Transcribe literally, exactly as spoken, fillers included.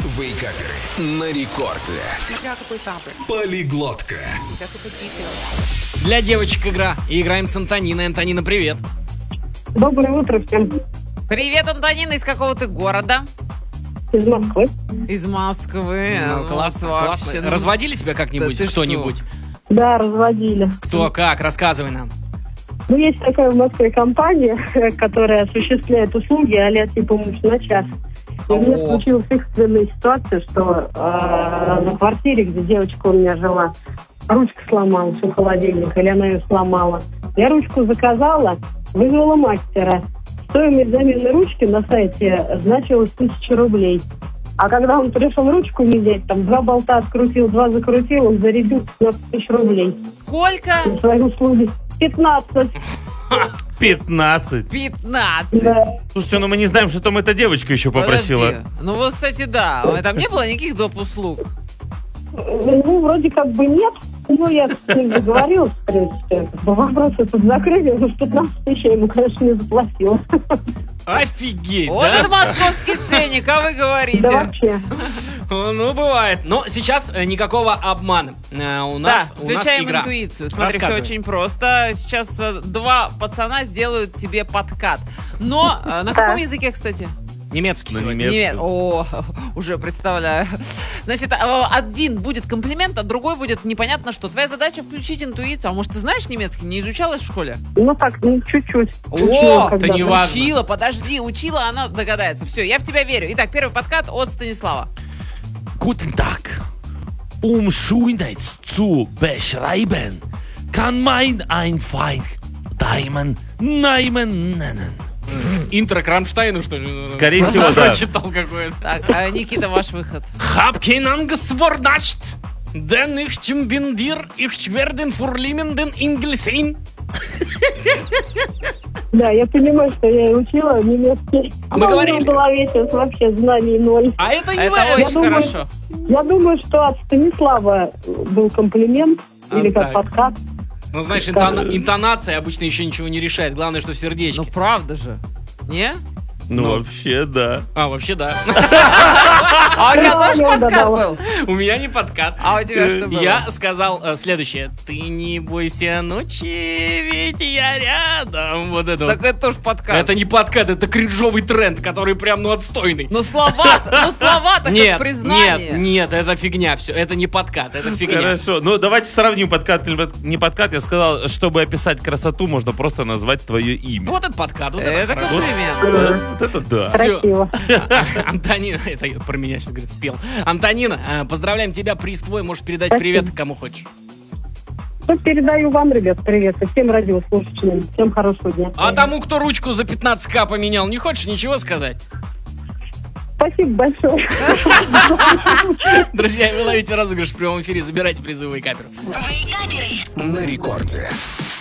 Вейкаперы на рекорде. Смотря какой тапы. Полиглотка. Сейчас хотите. Для девочек игра. И играем с Антониной. Антонина, привет. Доброе утро всем. Привет, Антонина. Из какого ты города? Из Москвы. Из Москвы. Ну, Вот классно, вообще, классно. ну, Разводили тебя как-нибудь? да ты Кто-нибудь? Да, разводили. Кто, как? Рассказывай нам. Ну, есть такая в Москве компания, которая осуществляет услуги а-ля типа муж на час. И у меня О. случилась экстренная ситуация, что э, на квартире, где девочка у меня жила, ручка сломалась у холодильника, или она ее сломала. Я ручку заказала, вызвала мастера. Стоимость замены ручки на сайте значилась тысяча рублей. А когда он пришел ручку менять, там два болта открутил, два закрутил, он зарядил пятнадцать тысяч рублей. Сколько? За свои услуги. пятнадцать. пятнадцать. пятнадцать. Да. Слушайте, ну мы не знаем, что там эта девочка еще попросила. Подожди. Ну вот, кстати, да. Там не было никаких доп. Услуг. Ну, вроде как бы нет. Ну, я с ним договорилась, в принципе. Вопрос этот закрыли, но пятнадцать тысяч я ему, конечно, не заплатила. Офигеть, Вот да? это московский ценник, а вы говорите. Да вообще. Ну, бывает. Но сейчас э, никакого обмана. Э, у нас, Да, у нас включаем игра. интуицию. Смотри, все Рассказывай. очень просто. Сейчас э, два пацана сделают тебе подкат. Но э, на каком языке, кстати? Немецкий На сегодня. немецком. Нет. О, уже представляю. Значит, э, один будет комплимент, а другой будет непонятно что. Твоя задача включить интуицию. А может, ты знаешь немецкий? Не изучалась в школе? Ну, так, ну, чуть-чуть. О, Учила это когда-то. не важно. Учила, подожди, учила, она догадается. Все, я в тебя верю. Итак, первый подкат от Станислава. Guten Tag. Um Schönheit zu beschreiben, kann mein ein Feind Diamond Neiman nennen. Интро к Рамштайну, что ли? Скорее всего, да. Прочитал какое-то. Так, а, Никита, ваш выход. Hab kein angeswornacht, denn ich bin dir, ich werden vorlieben den Engelsinn. Да, я понимаю, что я и учила немецкий. А мы Но говорили. в голове сейчас вообще знаний ноль. А это не Это важно. очень думаю- хорошо. Я думаю, что от Станислава был комплимент, А, или как так. подкат. Ну, знаешь, интона- интонация обычно еще ничего не решает. Главное, что в сердечке. Ну, правда же. Не? Ну, Ну. вообще, да. А, вообще, да. А у тебя Да, тоже я подкат угадала. был? У меня не подкат. А у тебя что было? Я сказал э, следующее. Ты не бойся ночи, ведь я рядом. Вот это Так вот. это тоже подкат. Это не подкат, это кринжовый тренд, который прям, ну, отстойный. Ну, слова-то, ну, слова-то Нет, как признание. нет, нет, это фигня все. Это не подкат, это фигня. Хорошо. Ну, давайте сравним подкат или под- не подкат. Я сказал, чтобы описать красоту, можно просто назвать твое имя. Вот это подкат, вот это, Это хорошо. комплимент. Вот, вот это да. Всё. Красиво. Антонина, это я про меня сейчас, говорит, спел. Антонина, э, поздравляем тебя, приз твой, можешь передать Спасибо. привет кому хочешь. Ну, передаю вам, ребят, привет. И всем радиослушателям. Всем хорошего дня. А тому, кто ручку за пятнадцать тысяч поменял, не хочешь ничего сказать? Спасибо большое. Друзья, вы ловите розыгрыш в прямом эфире, забирайте призовые каперы. На рекорде.